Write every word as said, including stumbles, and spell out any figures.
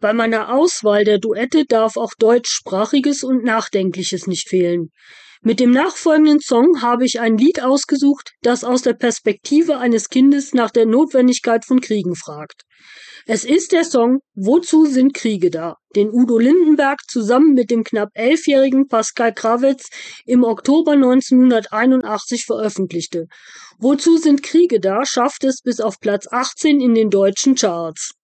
Bei meiner Auswahl der Duette darf auch Deutschsprachiges und Nachdenkliches nicht fehlen. Mit dem nachfolgenden Song habe ich ein Lied ausgesucht, das aus der Perspektive eines Kindes nach der Notwendigkeit von Kriegen fragt. Es ist der Song »Wozu sind Kriege da?«, den Udo Lindenberg zusammen mit dem knapp elfjährigen Pascal Krawietz im Oktober neunzehnhunderteinundachtzig veröffentlichte. »Wozu sind Kriege da?« schafft es bis auf Platz achtzehn in den deutschen Charts.